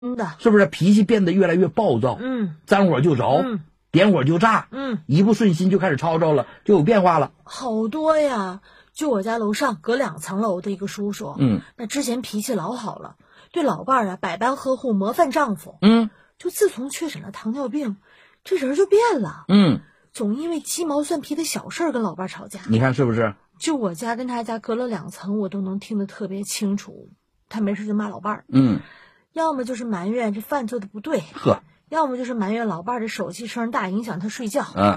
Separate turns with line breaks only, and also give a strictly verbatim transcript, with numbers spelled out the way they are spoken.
嗯的，
是不是脾气变得越来越暴躁？
嗯，
沾火就着，
嗯，
点火就炸，
嗯，
一不顺心就开始吵吵了，就有变化了。
好多呀！就我家楼上隔两层楼的一个叔叔，
嗯，
那之前脾气老好了，对老伴儿啊百般呵护，模范丈夫。
嗯，
就自从确诊了糖尿病，这人就变了。
嗯，
总因为鸡毛蒜皮的小事儿跟老伴儿吵架。
你看是不是？
就我家跟他家隔了两层，我都能听得特别清楚。他没事就骂老伴儿，
嗯，
要么就是埋怨这饭做的不对，
呵，
要么就是埋怨老伴儿的手机声大，影响他睡觉。
嗯。